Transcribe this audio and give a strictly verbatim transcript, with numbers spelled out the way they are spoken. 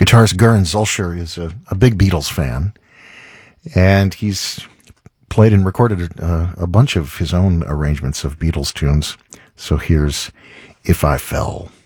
Guitarist Gurren Zulscher is a, a big Beatles fan, and he's played and recorded a, a bunch of his own arrangements of Beatles tunes. So here's If I Fell.